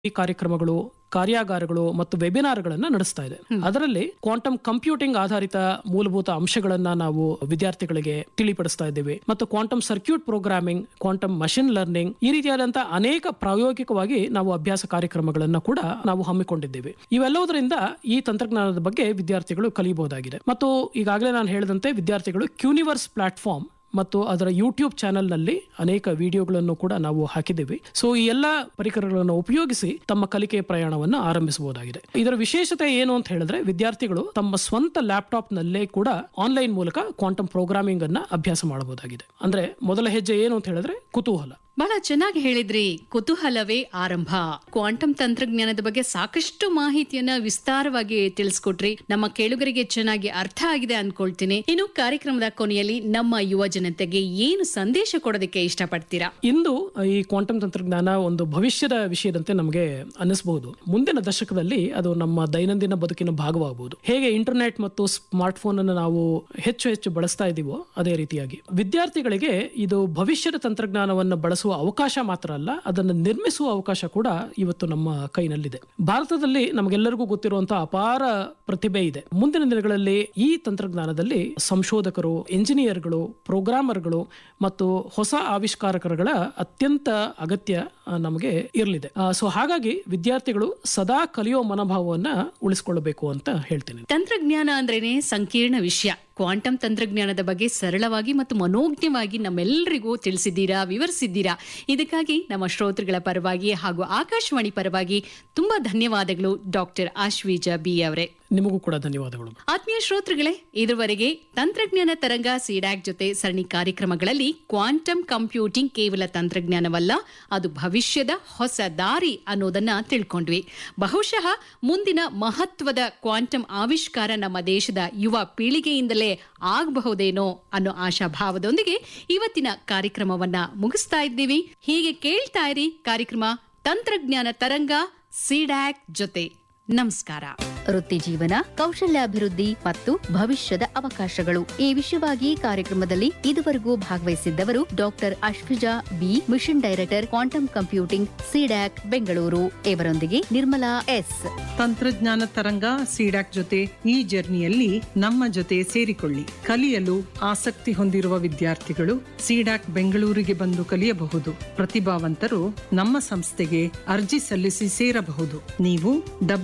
ಈ ಕಾರ್ಯಕ್ರಮಗಳು, ಕಾರ್ಯಾಗಾರಗಳು ಮತ್ತು ವೆಬಿನಾರ್ಗಳನ್ನ ನಡೆಸ್ತಾ ಇದೆ. ಅದರಲ್ಲಿ ಕ್ವಾಂಟಮ್ ಕಂಪ್ಯೂಟಿಂಗ್ ಆಧಾರಿತ ಮೂಲಭೂತ ಅಂಶಗಳನ್ನ ನಾವು ವಿದ್ಯಾರ್ಥಿಗಳಿಗೆ ತಿಳಿಪಡಿಸ್ತಾ ಇದ್ದೇವೆ ಮತ್ತು quantum circuit programming, quantum machine learning ಈ ರೀತಿಯಾದಂತಹ ಅನೇಕ ಪ್ರಾಯೋಗಿಕವಾಗಿ ನಾವು ಅಭ್ಯಾಸ ಕಾರ್ಯಕ್ರಮಗಳನ್ನ ಕೂಡ ನಾವು ಹಮ್ಮಿಕೊಂಡಿದ್ದೇವೆ. ಇವೆಲ್ಲವುದರಿಂದ ಈ ತಂತ್ರಜ್ಞಾನದ ಬಗ್ಗೆ ವಿದ್ಯಾರ್ಥಿಗಳು ಕಲಿಯಬಹುದಾಗಿದೆ. ಮತ್ತು ಈಗಾಗಲೇ ನಾನು ಹೇಳಿದಂತೆ ವಿದ್ಯಾರ್ಥಿಗಳು ಕ್ಯೂನಿವರ್ಸ್ ಪ್ಲಾಟ್ಫಾರ್ಮ್ ಮತ್ತು ಅದರ ಯೂಟ್ಯೂಬ್ ಚಾನೆಲ್ ನಲ್ಲಿ ಅನೇಕ ವಿಡಿಯೋಗಳನ್ನು ಕೂಡ ನಾವು ಹಾಕಿದ್ದೇವೆ. ಸೊ ಈ ಎಲ್ಲ ಪರಿಕರಗಳನ್ನು ಉಪಯೋಗಿಸಿ ತಮ್ಮ ಕಲಿಕೆಯ ಪ್ರಯಾಣವನ್ನು ಆರಂಭಿಸಬಹುದಾಗಿದೆ. ಇದರ ವಿಶೇಷತೆ ಏನು ಅಂತ ಹೇಳಿದ್ರೆ, ವಿದ್ಯಾರ್ಥಿಗಳು ತಮ್ಮ ಸ್ವಂತ ಲ್ಯಾಪ್ಟಾಪ್ ನಲ್ಲೇ ಕೂಡ ಆನ್ಲೈನ್ ಮೂಲಕ ಕ್ವಾಂಟಮ್ ಪ್ರೋಗ್ರಾಮಿಂಗ್ ಅನ್ನ ಅಭ್ಯಾಸ ಮಾಡಬಹುದಾಗಿದೆ. ಅಂದ್ರೆ ಮೊದಲ ಹೆಜ್ಜೆ ಏನು ಅಂತ ಹೇಳಿದ್ರೆ ಕುತೂಹಲ. ಬಹಳ ಚೆನ್ನಾಗಿ ಹೇಳಿದ್ರಿ. ಕುತೂಹಲವೇ ಆರಂಭ. ಕ್ವಾಂಟಮ್ ತಂತ್ರಜ್ಞಾನದ ಬಗ್ಗೆ ಸಾಕಷ್ಟು ಮಾಹಿತಿಯನ್ನ ವಿಸ್ತಾರವಾಗಿ ತಿಳಿಸ್ಕೊಟ್ರಿ. ನಮ್ಮ ಕೇಳುಗರಿಗೆ ಚೆನ್ನಾಗಿ ಅರ್ಥ ಆಗಿದೆ ಅನ್ಕೊಳ್ತೀನಿ. ಇನ್ನು ಕಾರ್ಯಕ್ರಮದ ಕೊನೆಯಲ್ಲಿ ನಮ್ಮ ಯುವ ಜನತೆಗೆ ಏನು ಸಂದೇಶ ಕೊಡೋದಕ್ಕೆ ಇಷ್ಟಪಡ್ತೀರಾ? ಇಂದು ಈ ಕ್ವಾಂಟಮ್ ತಂತ್ರಜ್ಞಾನ ಒಂದು ಭವಿಷ್ಯದ ವಿಷಯದಂತೆ ನಮಗೆ ಅನಿಸಬಹುದು. ಮುಂದಿನ ದಶಕದಲ್ಲಿ ಅದು ನಮ್ಮ ದೈನಂದಿನ ಬದುಕಿನ ಭಾಗವಾಗಬಹುದು. ಹೇಗೆ ಇಂಟರ್ನೆಟ್ ಮತ್ತು ಸ್ಮಾರ್ಟ್ ಫೋನ್ ಅನ್ನು ನಾವು ಹೆಚ್ಚು ಬಳಸ್ತಾ ಇದೀವೋ ಅದೇ ರೀತಿಯಾಗಿ ವಿದ್ಯಾರ್ಥಿಗಳಿಗೆ ಇದು ಭವಿಷ್ಯದ ತಂತ್ರಜ್ಞಾನವನ್ನು ಬಳಸುವ ಅವಕಾಶ ಮಾತ್ರ ಅಲ್ಲ, ಅದನ್ನು ನಿರ್ಮಿಸುವ ಅವಕಾಶ ಕೂಡ ಇವತ್ತು ನಮ್ಮ ಕೈನಲ್ಲಿದೆ. ಭಾರತದಲ್ಲಿ ನಮಗೆಲ್ಲರಿಗೂ ಗೊತ್ತಿರುವಂತಹ ಅಪಾರ ಪ್ರತಿಭೆ ಇದೆ. ಮುಂದಿನ ದಿನಗಳಲ್ಲಿ ಈ ತಂತ್ರಜ್ಞಾನದಲ್ಲಿ ಸಂಶೋಧಕರು, ಇಂಜಿನಿಯರ್ಗಳು, ಪ್ರೋಗ್ರಾಮರ್ಗಳು ಮತ್ತು ಹೊಸ ಆವಿಷ್ಕಾರಕರುಗಳ ಅತ್ಯಂತ ಅಗತ್ಯ ನಮಗೆ ಇರಲಿದೆ. ಸೊ ಹಾಗಾಗಿ ವಿದ್ಯಾರ್ಥಿಗಳು ಸದಾ ಕಲಿಯೋ ಮನೋಭಾವವನ್ನ ಉಳಿಸಿಕೊಳ್ಳಬೇಕು ಅಂತ ಹೇಳ್ತೀನಿ. ತಂತ್ರಜ್ಞಾನ ಅಂದ್ರೇನೆ ಸಂಕೀರ್ಣ ವಿಷಯ. ಕ್ವಾಂಟಮ್ ತಂತ್ರಜ್ಞಾನದ ಬಗ್ಗೆ ಸರಳವಾಗಿ ಮತ್ತು ಮನೋಜ್ಞವಾಗಿ ನಮ್ಮೆಲ್ಲರಿಗೂ ತಿಳಿಸಿದ್ದೀರಾ, ವಿವರಿಸಿದ್ದೀರಾ. ಇದಕ್ಕಾಗಿ ನಮ್ಮ ಶ್ರೋತೃಗಳ ಪರವಾಗಿ ಹಾಗೂ ಆಕಾಶವಾಣಿ ಪರವಾಗಿ ತುಂಬಾ ಧನ್ಯವಾದಗಳು ಡಾಕ್ಟರ್ ಆಶ್ವೀಜ ಬಿ ಅವರೇ. ನಿಮಗೂ ಕೂಡ ಧನ್ಯವಾದಗಳು. ಆತ್ಮೀಯ ಶ್ರೋತೃಗಳೇ, ಇದುವರೆಗೆ ತಂತ್ರಜ್ಞಾನ ತರಂಗ ಸಿಡ್ಯಾಕ್ ಜೊತೆ ಸರಣಿ ಕಾರ್ಯಕ್ರಮಗಳಲ್ಲಿ ಕ್ವಾಂಟಮ್ ಕಂಪ್ಯೂಟಿಂಗ್ ಕೇವಲ ತಂತ್ರಜ್ಞಾನವಲ್ಲ, ಅದು ಭವಿಷ್ಯದ ಹೊಸ ದಾರಿ ಅನ್ನೋದನ್ನ ತಿಳ್ಕೊಂಡ್ವಿ. ಬಹುಶಃ ಮುಂದಿನ ಮಹತ್ವದ ಕ್ವಾಂಟಮ್ ಆವಿಷ್ಕಾರ ನಮ್ಮ ದೇಶದ ಯುವ ಪೀಳಿಗೆಯಿಂದಲೇ ಆಗಬಹುದೇನೋ ಅನ್ನೋ ಆಶಾಭಾವದೊಂದಿಗೆ ಇವತ್ತಿನ ಕಾರ್ಯಕ್ರಮವನ್ನ ಮುಗಿಸ್ತಾ ಇದ್ದೀವಿ. ಹೀಗೆ ಕೇಳ್ತಾ ಇರಿ ಕಾರ್ಯಕ್ರಮ ತಂತ್ರಜ್ಞಾನ ತರಂಗ ಸಿಡ್ಯಾಕ್ ಜೊತೆ. ನಮಸ್ಕಾರ. ವೃತ್ತಿ ಜೀವನ, ಕೌಶಲ್ಯಾಭಿವೃದ್ಧಿ ಮತ್ತು ಭವಿಷ್ಯದ ಅವಕಾಶಗಳು ಈ ವಿಷಯವಾಗಿ ಕಾರ್ಯಕ್ರಮದಲ್ಲಿ ಇದುವರೆಗೂ ಭಾಗವಹಿಸಿದ್ದವರು doctor Ashwija B, mission director, quantum computing, CDAC Bengaluru. ಇವರೊಂದಿಗೆ ನಿರ್ಮಲಾ ಎಸ್. ತಂತ್ರಜ್ಞಾನ ತರಂಗ ಸಿಡ್ಯಾಕ್ ಜೊತೆ ಈ ಜರ್ನಿಯಲ್ಲಿ ನಮ್ಮ ಜೊತೆ ಸೇರಿಕೊಳ್ಳಿ. ಕಲಿಯಲು ಆಸಕ್ತಿ ಹೊಂದಿರುವ ವಿದ್ಯಾರ್ಥಿಗಳು ಸಿಡ್ಯಾಕ್ ಬೆಂಗಳೂರಿಗೆ ಬಂದು ಕಲಿಯಬಹುದು. ಪ್ರತಿಭಾವಂತರು ನಮ್ಮ ಸಂಸ್ಥೆಗೆ ಅರ್ಜಿ ಸಲ್ಲಿಸಿ ಸೇರಬಹುದು. ನೀವು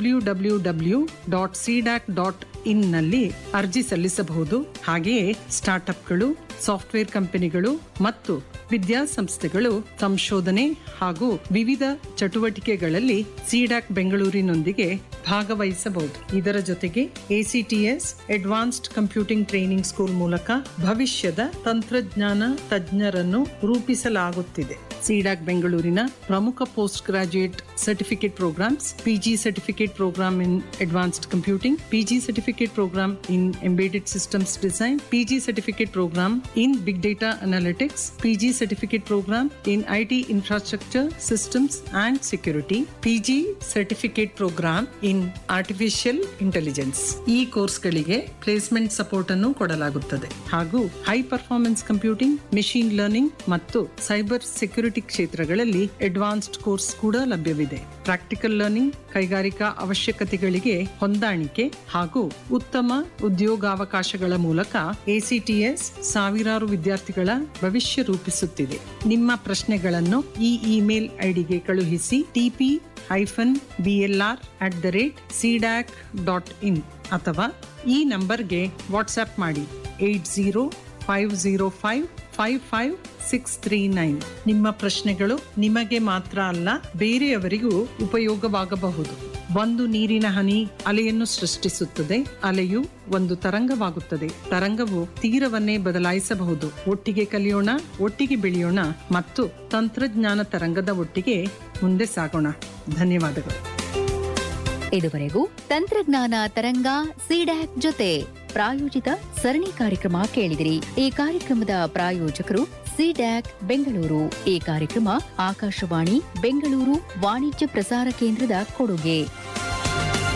www.cdac.in ನಲ್ಲಿ ಅರ್ಜಿ ಸಲ್ಲಿಸಬಹುದು. ಹಾಗೆಯೇ ಸ್ಟಾರ್ಟ್ಅಪ್ಗಳು, ಸಾಫ್ಟ್ವೇರ್ ಕಂಪನಿಗಳು ಮತ್ತು ವಿದ್ಯಾಸಂಸ್ಥೆಗಳು ಸಂಶೋಧನೆ ಹಾಗೂ ವಿವಿಧ ಚಟುವಟಿಕೆಗಳಲ್ಲಿ ಸಿಡ್ಯಾಕ್ ಬೆಂಗಳೂರಿನೊಂದಿಗೆ ಭಾಗವಹಿಸಬಹುದು. ಇದರ ಜೊತೆಗೆ ACTS advanced computing training school ಮೂಲಕ ಭವಿಷ್ಯದ ತಂತ್ರಜ್ಞಾನ ತಜ್ಞರನ್ನು ರೂಪಿಸಲಾಗುತ್ತಿದೆ. ಸಿಡ್ಯಾಕ್ ಬೆಂಗಳೂರಿನ ಪ್ರಮುಖ post graduate certificate programmes: PG certificate program in advanced computing, PG certificate program in embedded systems design, PG certificate program in big data analytics, PG certificate program in IT infrastructure systems and security, PG certificate program in artificial intelligence. ಈ ಕೋರ್ಸ್ಗಳಿಗೆ placement support ಅನ್ನು ಕೊಡಲಾಗುತ್ತದೆ. ಹಾಗೂ high performance computing, machine learning ಮತ್ತು cyber security ಕ್ಷೇತ್ರಗಳಲ್ಲಿ advanced course ಕೂಡ ಲಭ್ಯವಿದೆ. Practical learning, ಕೈಗಾರಿಕಾ ಅವಶ್ಯಕತೆಗಳಿಗೆ ಹೊಂದಾಣಿಕೆ ಹಾಗೂ ಉತ್ತಮ ಉದ್ಯೋಗಾವಕಾಶಗಳ ಮೂಲಕ ಎಸಿಟಿಎಸ್ ಸಾವಿರಾರು ವಿದ್ಯಾರ್ಥಿಗಳ ಭವಿಷ್ಯ ರೂಪಿಸುತ್ತಿದೆ. ನಿಮ್ಮ ಪ್ರಶ್ನೆಗಳನ್ನು ಈ ಇಮೇಲ್ ಐಡಿಗೆ ಕಳುಹಿಸಿ: tp-blr@cdac.in ಅಥವಾ ಈ ನಂಬರ್ಗೆ ವಾಟ್ಸ್ಆಪ್ ಮಾಡಿ 8050555639. ನಿಮ್ಮ ಪ್ರಶ್ನೆಗಳು ನಿಮಗೆ ಮಾತ್ರ ಅಲ್ಲ, ಬೇರೆಯವರಿಗೂ ಉಪಯೋಗವಾಗಬಹುದು. ಒಂದು ನೀರಿನ ಹನಿ ಅಲೆಯನ್ನು ಸೃಷ್ಟಿಸುತ್ತದೆ. ಅಲೆಯು ಒಂದು ತರಂಗವಾಗುತ್ತದೆ. ತರಂಗವು ತೀರವನ್ನೇ ಬದಲಾಯಿಸಬಹುದು. ಒಟ್ಟಿಗೆ ಕಲಿಯೋಣ, ಒಟ್ಟಿಗೆ ಬೆಳೆಯೋಣ ಮತ್ತು ತಂತ್ರಜ್ಞಾನ ತರಂಗದ ಒಟ್ಟಿಗೆ ಮುಂದೆ ಸಾಗೋಣ. ಧನ್ಯವಾದಗಳು. ಇದುವರೆಗೂ ತಂತ್ರಜ್ಞಾನ ತರಂಗ ಸಿಡ್ಯಾಕ್ ಜೊತೆ ಪ್ರಾಯೋಜಿತ ಸರಣಿ ಕಾರ್ಯಕ್ರಮ ಕೇಳಿದಿರಿ. ಈ ಕಾರ್ಯಕ್ರಮದ ಪ್ರಾಯೋಜಕರು ಸಿಡ್ಯಾಕ್ ಬೆಂಗಳೂರು. ಈ ಕಾರ್ಯಕ್ರಮ ಆಕಾಶವಾಣಿ ಬೆಂಗಳೂರು ವಾಣಿಜ್ಯ ಪ್ರಸಾರ ಕೇಂದ್ರದ ಕೊಡುಗೆ.